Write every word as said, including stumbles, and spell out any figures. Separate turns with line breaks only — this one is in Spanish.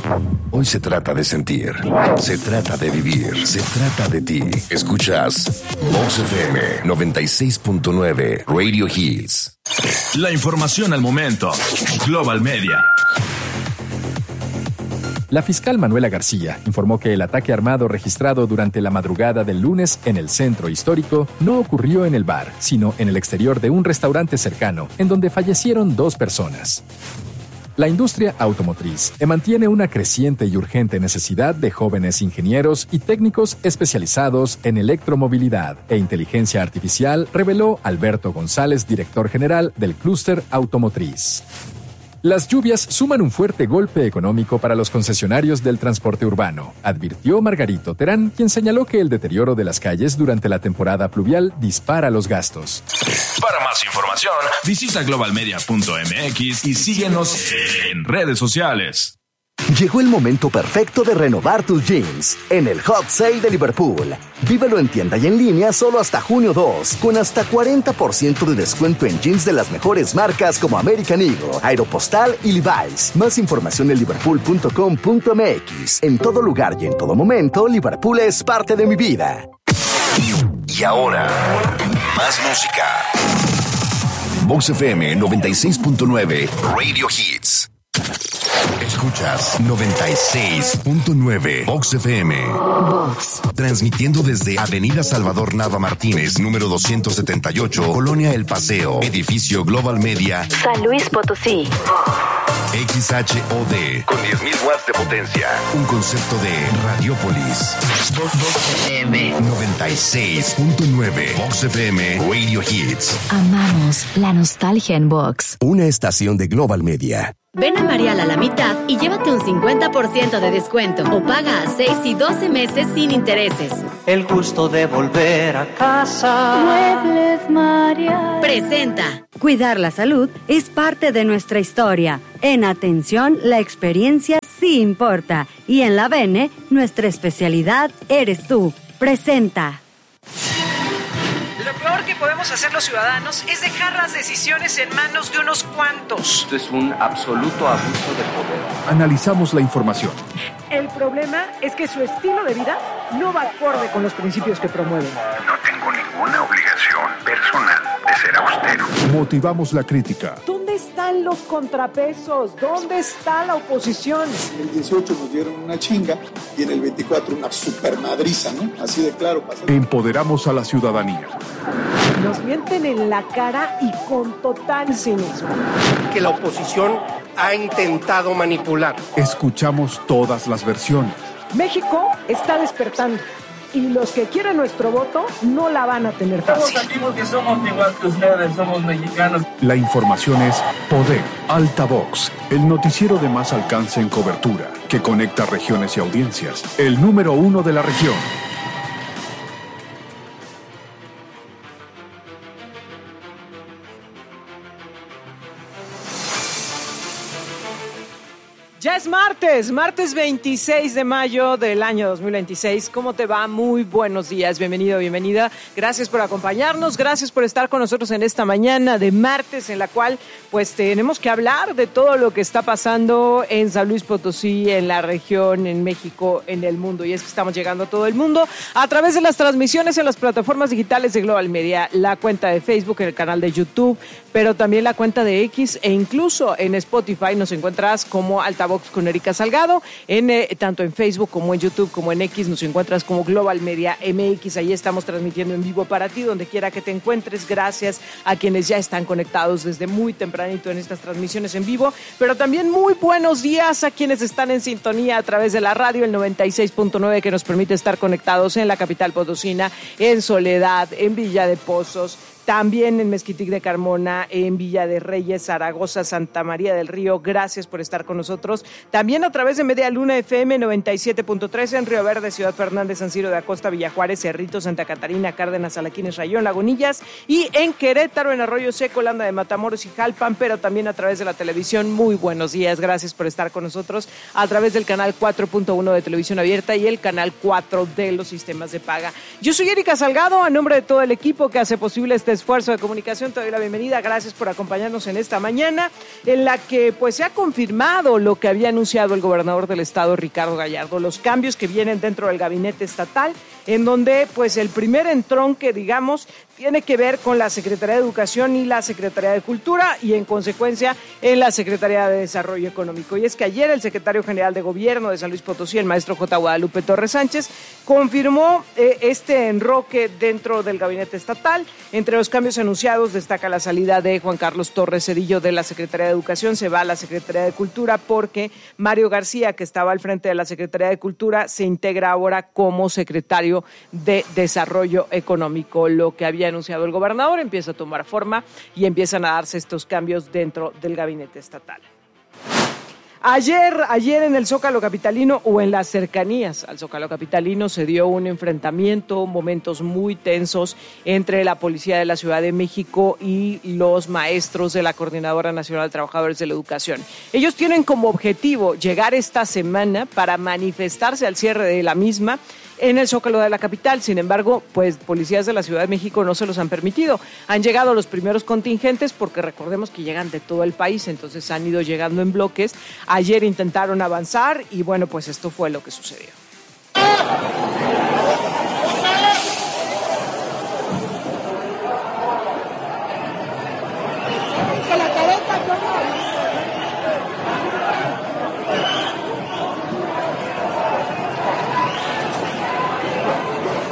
Hoy se trata de sentir, se trata de vivir, se trata de ti. Escuchas Vox F M noventa y seis punto nueve Radio Hits.
La información al momento. Global Media.
La fiscal Manuela García informó que el ataque armado registrado durante la madrugada del lunes en el centro histórico no ocurrió en el bar, sino en el exterior de un restaurante cercano, en donde fallecieron dos personas. La industria automotriz mantiene una creciente y urgente necesidad de jóvenes ingenieros y técnicos especializados en electromovilidad e inteligencia artificial, reveló Alberto González, director general del clúster automotriz. Las lluvias suman un fuerte golpe económico para los concesionarios del transporte urbano, advirtió Margarito Terán, quien señaló que el deterioro de las calles durante la temporada pluvial dispara los gastos.
Para más información, visita global media punto m x y síguenos en redes sociales.
Llegó el momento perfecto de renovar tus jeans en el Hot Sale de Liverpool. Vívelo en tienda y en línea solo hasta junio dos, con hasta cuarenta por ciento de descuento en jeans de las mejores marcas como American Eagle, Aeropostale y Levi's. Más información en liverpool punto com punto m x. En todo lugar y en todo momento, Liverpool es parte de mi vida.
Y ahora, más música. Vox F M noventa y seis punto nueve Radio Hits. Escuchas noventa y seis punto nueve Vox F M.
Vox.
Transmitiendo desde Avenida Salvador Nava Martínez, número doscientos setenta y ocho, Colonia El Paseo, edificio Global Media,
San Luis Potosí.
X H O D, con diez mil watts de potencia. Un concepto de Radiopolis.
Vox F M
noventa y seis punto nueve Vox F M Radio Hits.
Amamos la nostalgia en Vox.
Una estación de Global Media.
Ven a Marial a la mitad y llévate un cincuenta por ciento de descuento o paga a seis y doce meses sin intereses.
El gusto de volver a casa.
Muebles Marial.
Presenta.
Cuidar la salud es parte de nuestra historia. En atención, la experiencia sí importa. Y en la Bene, nuestra especialidad eres tú. Presenta.
Lo peor que podemos hacer los ciudadanos es dejar las decisiones en manos de unos cuantos.
Esto es un absoluto abuso de poder.
Analizamos la información.
El problema es que su estilo de vida no va acorde con los principios que promueven.
No tengo ninguna obligación personal de ser austero.
Motivamos la crítica.
¿Dónde están los contrapesos? ¿Dónde está la oposición?
En el dieciocho nos dieron una chinga y en el veinticuatro una supermadriza, ¿no? Así de claro pasó.
Empoderamos a la ciudadanía.
Nos mienten en la cara y con total cinismo.
Que la oposición ha intentado manipular.
Escuchamos todas las versiones.
México está despertando y los que quieren nuestro voto no la van a tener fácil.
Estamos aquí porque somos igual que ustedes, somos mexicanos.
La información es Poder, Altavox, el noticiero de más alcance en cobertura, que conecta regiones y audiencias. El número uno de la región.
Ya es martes, martes veintiséis de mayo del año dos mil veintiséis. ¿Cómo te va? Muy buenos días, bienvenido, bienvenida. Gracias por acompañarnos, gracias por estar con nosotros en esta mañana de martes, en la cual pues tenemos que hablar de todo lo que está pasando en San Luis Potosí, en la región, en México, en el mundo. Y es que estamos llegando a todo el mundo a través de las transmisiones en las plataformas digitales de Global Media, la cuenta de Facebook, el canal de YouTube, pero también la cuenta de X e incluso en Spotify nos encuentras como Altavox con Erika Salgado, en, eh, tanto en Facebook como en YouTube como en X nos encuentras como Global Media M X. Ahí estamos transmitiendo en vivo para ti, donde quiera que te encuentres. Gracias a quienes ya están conectados desde muy tempranito en estas transmisiones en vivo, pero también muy buenos días a quienes están en sintonía a través de la radio, el noventa y seis punto nueve, que nos permite estar conectados en la capital potosina, en Soledad, en Villa de Pozos, también en Mezquitic de Carmona, en Villa de Reyes, Zaragoza, Santa María del Río. Gracias por estar con nosotros. También a través de Media Luna F M noventa y siete punto tres en Río Verde, Ciudad Fernández, San Ciro de Acosta, Villa Juárez, Cerrito, Santa Catarina, Cárdenas, Alaquines, Rayón, Lagunillas, y en Querétaro, en Arroyo Seco, Landa de Matamoros y Jalpan, pero también a través de la televisión. Muy buenos días, gracias por estar con nosotros a través del canal cuatro punto uno de Televisión Abierta y el canal cuatro de los sistemas de paga. Yo soy Erika Salgado, a nombre de todo el equipo que hace posible este esfuerzo de comunicación, te doy la bienvenida. Gracias por acompañarnos en esta mañana, en la que pues se ha confirmado lo que había anunciado el gobernador del estado, Ricardo Gallardo, los cambios que vienen dentro del gabinete estatal, en donde pues el primer entronque, digamos, tiene que ver con la Secretaría de Educación y la Secretaría de Cultura y en consecuencia en la Secretaría de Desarrollo Económico. Y es que ayer el secretario general de Gobierno de San Luis Potosí, el maestro J. Guadalupe Torres Sánchez, confirmó eh, este enroque dentro del gabinete estatal. Entre los cambios anunciados destaca la salida de Juan Carlos Torres Cedillo de la Secretaría de Educación, se va a la Secretaría de Cultura porque Mario García, que estaba al frente de la Secretaría de Cultura, se integra ahora como secretario de Desarrollo Económico. Lo que había anunciado el gobernador empieza a tomar forma y empiezan a darse estos cambios dentro del gabinete estatal. Ayer, ayer en el Zócalo Capitalino o en las cercanías al Zócalo Capitalino se dio un enfrentamiento, momentos muy tensos entre la Policía de la Ciudad de México y los maestros de la Coordinadora Nacional de Trabajadores de la Educación. Ellos tienen como objetivo llegar esta semana para manifestarse al cierre de la misma en el Zócalo de la capital. Sin embargo, pues policías de la Ciudad de México no se los han permitido. Han llegado los primeros contingentes porque recordemos que llegan de todo el país, entonces han ido llegando en bloques. Ayer intentaron avanzar y bueno, pues esto fue lo que sucedió.